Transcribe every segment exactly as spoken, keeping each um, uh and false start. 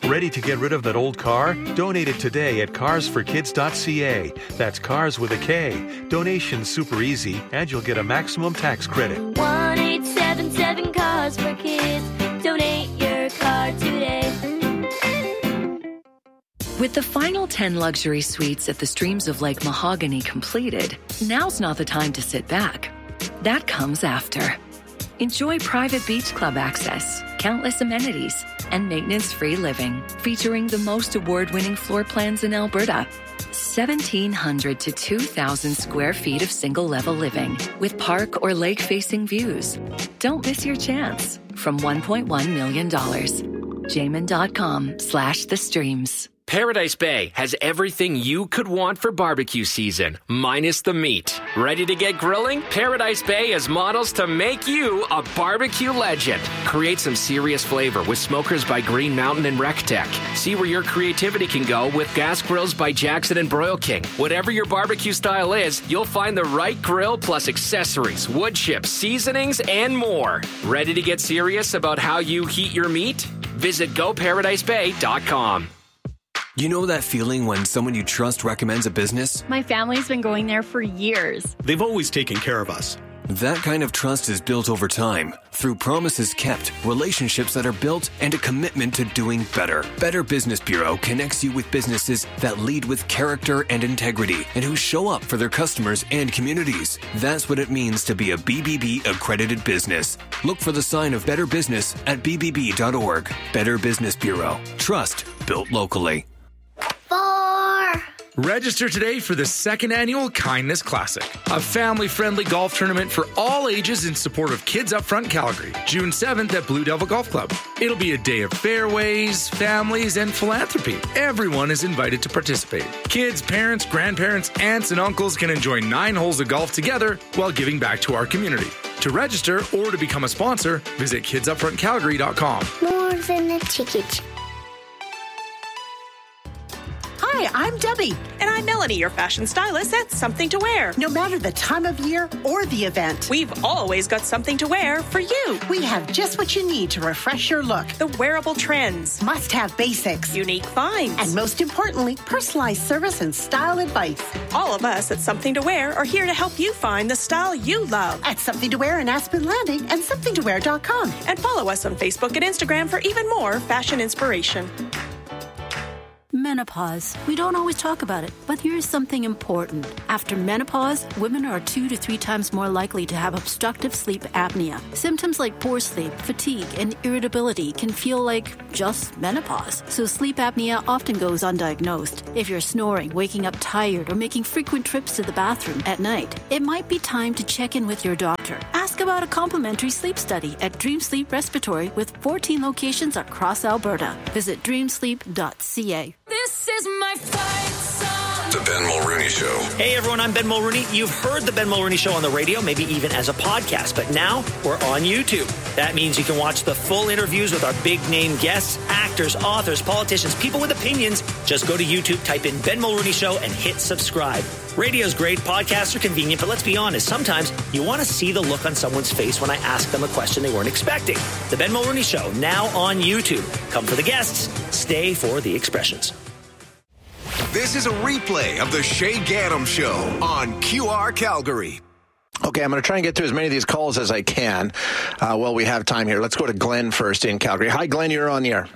Ready to get rid of that old car? Donate it today at cars for kids dot c a. That's cars with a K. Donation's super easy, and you'll get a maximum tax credit. one eight seven seven Cars for Kids. Donate your car today. With the final ten luxury suites at the Streams of Lake Mahogany completed, now's not the time to sit back. That comes after. Enjoy private beach club access, countless amenities, and maintenance-free living, featuring the most award-winning floor plans in Alberta. seventeen hundred to two thousand square feet of single-level living with park or lake-facing views. Don't miss your chance. From one point one million dollars. Jamin.com slash the streams. Paradise Bay has everything you could want for barbecue season, minus the meat. Ready to get grilling? Paradise Bay has models to make you a barbecue legend. Create some serious flavor with smokers by Green Mountain and RecTech. See where your creativity can go with gas grills by Jackson and Broil King. Whatever your barbecue style is, you'll find the right grill plus accessories, wood chips, seasonings, and more. Ready to get serious about how you heat your meat? Visit go paradise bay dot com. You know that feeling when someone you trust recommends a business? My family's been going there for years. They've always taken care of us. That kind of trust is built over time through promises kept, relationships that are built, and a commitment to doing better. Better Business Bureau connects you with businesses that lead with character and integrity and who show up for their customers and communities. That's what it means to be a B B B accredited business. Look for the sign of Better Business at b b b dot org. Better Business Bureau. Trust built locally. Four. Register today for the second annual Kindness Classic, a family-friendly golf tournament for all ages in support of Kids Upfront Calgary, June seventh at Blue Devil Golf Club. It'll be a day of fairways, families, and philanthropy. Everyone is invited to participate. Kids, parents, grandparents, aunts, and uncles can enjoy nine holes of golf together while giving back to our community. To register or to become a sponsor, visit kids upfront calgary dot com. More than a ticket. Hi, I'm Debbie. And I'm Melanie, your fashion stylist at Something to Wear. No matter the time of year or the event, we've always got something to wear for you. We have just what you need to refresh your look. The wearable trends. Must-have basics. Unique finds. And most importantly, personalized service and style advice. All of us at Something to Wear are here to help you find the style you love. At Something to Wear in Aspen Landing and something to wear dot com. And follow us on Facebook and Instagram for even more fashion inspiration. Menopause. We don't always talk about it, but here's something important. After menopause, women are two to three times more likely to have obstructive sleep apnea. Symptoms like poor sleep, fatigue, and irritability can feel like just menopause. So sleep apnea often goes undiagnosed. If you're snoring, waking up tired, or making frequent trips to the bathroom at night, it might be time to check in with your doctor. Ask about a complimentary sleep study at Dream Sleep Respiratory with fourteen locations across Alberta. Visit dream sleep dot c a. This is my fight song. The Ben Mulrooney Show. Hey everyone, I'm Ben Mulrooney. You've heard the Ben Mulrooney Show on the radio, maybe even as a podcast, but now we're on YouTube. That means you can watch the full interviews with our big name guests, actors, authors, politicians, people with opinions. Just go to YouTube, type in Ben Mulrooney Show, and hit subscribe. Radio's great, podcasts are convenient, but let's be honest, sometimes you want to see the look on someone's face when I ask them a question they weren't expecting. The Ben Mulrooney Show, now on YouTube. Come for the guests, stay for the expressions. This is a replay of the Shay Gaddam Show on Q R Calgary. Okay, I'm going to try and get through as many of these calls as I can uh, while we have time here. Let's go to Glenn first in Calgary. Hi, Glenn, you're on the air.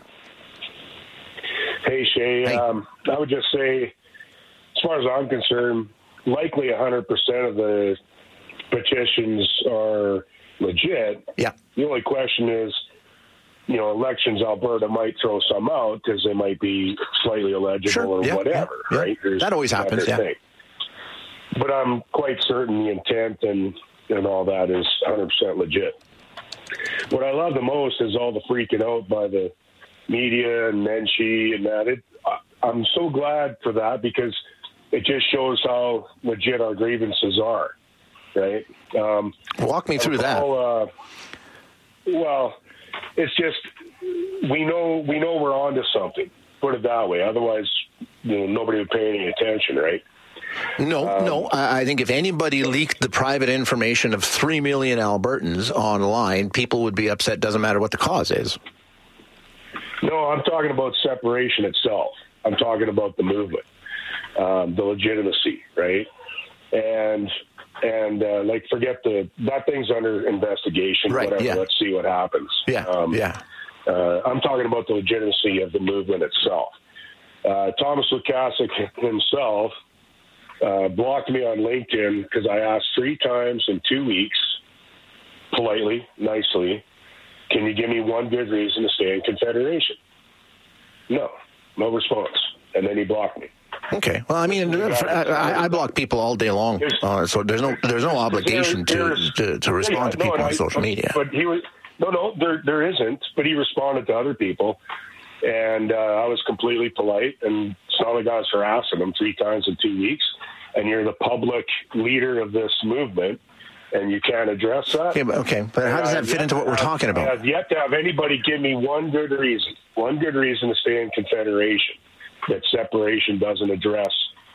Hey, Shay. Hey. Um, I would just say, as far as I'm concerned, likely one hundred percent of the petitions are legit. Yeah. The only question is, you know, Elections Alberta might throw some out because they might be slightly illegible sure. or yeah, whatever, yeah, right? Yeah. That always happens, yeah. Thing. But I'm quite certain the intent and, and all that is one hundred percent legit. What I love the most is all the freaking out by the media and Menchie and that. It, I'm so glad for that because it just shows how legit our grievances are, right? Um, Walk me through that. Uh, well, it's just we know we know we're onto something. Put it that way. Otherwise, you know, nobody would pay any attention, right? No, um, no. I think if anybody leaked the private information of three million Albertans online, people would be upset. Doesn't matter what the cause is. No, I'm talking about separation itself. I'm talking about the movement, um, the legitimacy, right? And and uh, like, forget the that thing's under investigation. Right, whatever. yeah. Let's see what happens. Yeah, um, yeah. Uh, I'm talking about the legitimacy of the movement itself. Uh, Thomas Lukasik himself uh, blocked me on LinkedIn because I asked three times in two weeks, politely, nicely, can you give me one good reason to stay in Confederation? No, no response. And then he blocked me. Okay. Well, I mean, I, I block people all day long, uh, so there's no there's no obligation to, to, to respond to people on social media. But he was no, no, there there isn't. But he responded to other people, and uh, I was completely polite. And it's not like I was harassing him three times in two weeks. And you're the public leader of this movement, and you can't address that. Okay, but, okay, but how does that fit into what we're talking about? I have yet to have anybody give me one good reason, one good reason to stay in Confederation that separation doesn't address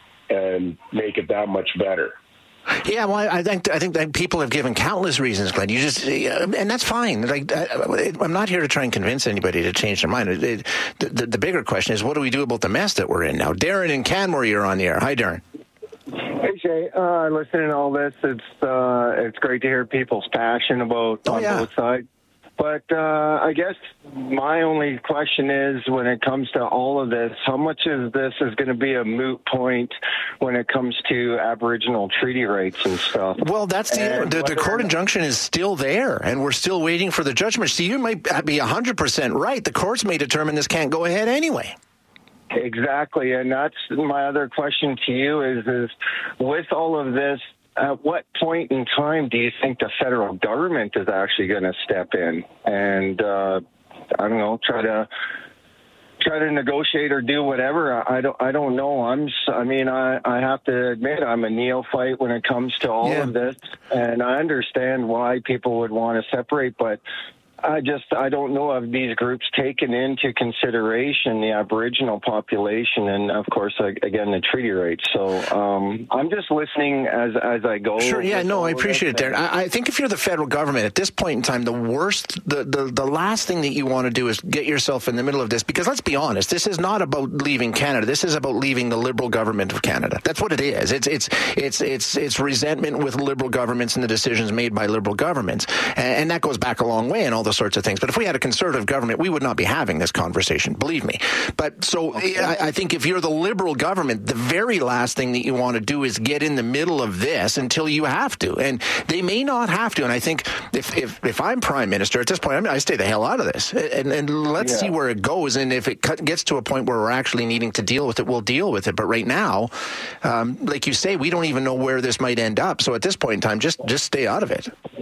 and make it that much better. Yeah, well, I think I think that people have given countless reasons, Glenn. You just, and that's fine. Like, I'm not here to try and convince anybody to change their mind. It, it, the, the bigger question is, what do we do about the mess that we're in now? Darren in Canmore, you're on the air. Hi, Darren. Hey, Shay. Uh, listening to all this, it's uh, it's great to hear people's passion about oh, on yeah. both sides. But uh, I guess my only question is, when it comes to all of this, how much of this is going to be a moot point when it comes to Aboriginal treaty rights and stuff? Well, that's the the, the court injunction is still there, and we're still waiting for the judgment. So you might be one hundred percent right. The courts may determine this can't go ahead anyway. Exactly, and that's my other question to you is, is with all of this, at what point in time do you think the federal government is actually going to step in and, uh, I don't know, try to try to negotiate or do whatever? I don't, I don't know. I'm, I mean, I, I have to admit I'm a neophyte when it comes to all yeah. of this, and I understand why people would want to separate, but I just, I don't know of these groups taken into consideration the Aboriginal population and, of course, again, the treaty rights. So um, I'm just listening as as I go. Sure, yeah, no, I appreciate it, Darren. I, I think if you're the federal government at this point in time, the worst, the, the, the last thing that you want to do is get yourself in the middle of this, because let's be honest, this is not about leaving Canada. This is about leaving the Liberal government of Canada. That's what it is. It's it's it's it's it's resentment with Liberal governments and the decisions made by Liberal governments, and, and that goes back a long way and all those sorts of things. But if we had a Conservative government, we would not be having this conversation, believe me. But so okay. I, I think if you're the Liberal government, the very last thing that you want to do is get in the middle of this until you have to. And they may not have to. And I think if if, if I'm Prime Minister at this point, I mean, I stay the hell out of this. And, and let's yeah. see where it goes. And if it gets to a point where we're actually needing to deal with it, we'll deal with it. But right now, um, like you say, we don't even know where this might end up. So at this point in time, just just stay out of it.